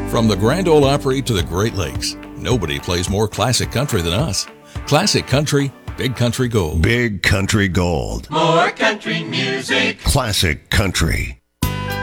From the Grand Ole Opry to the Great Lakes, nobody plays more classic country than us. Classic country, Big Country Gold. Big Country Gold. More country music. Classic country.